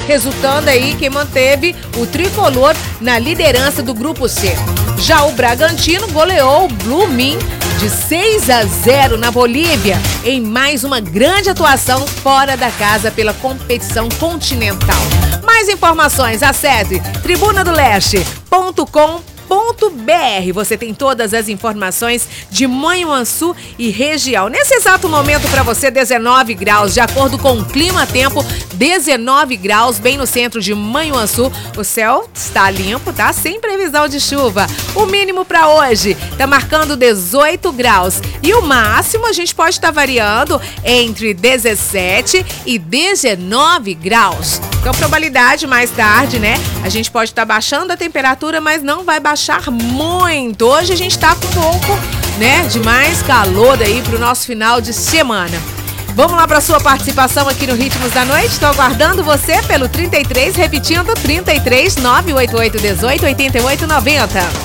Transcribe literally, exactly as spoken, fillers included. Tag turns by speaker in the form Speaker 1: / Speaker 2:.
Speaker 1: resultando aí quem manteve o tricolor na liderança do Grupo C. Já o Bragantino goleou o Blooming de seis a zero na Bolívia, em mais uma grande atuação fora da casa pela competição continental. Mais informações, acesse tribuna do leste ponto com ponto br. Você tem todas as informações de Manhuaçu e região. Nesse exato momento para você, dezenove graus, de acordo com o clima-tempo, dezenove graus, bem no centro de Manhuaçu. O céu está limpo, tá? Sem previsão de chuva. O mínimo para hoje está marcando dezoito graus e o máximo a gente pode estar variando entre dezessete e dezenove graus. Então, probabilidade mais tarde, né? A gente pode estar baixando a temperatura, mas não vai baixar muito. Hoje a gente está com um pouco, né, de mais calor aí para o nosso final de semana. Vamos lá para sua participação aqui no Ritmos da Noite. Estou aguardando você pelo trinta e três, repetindo, trinta e três, nove oito oito, dezoito, oitenta e oito, noventa.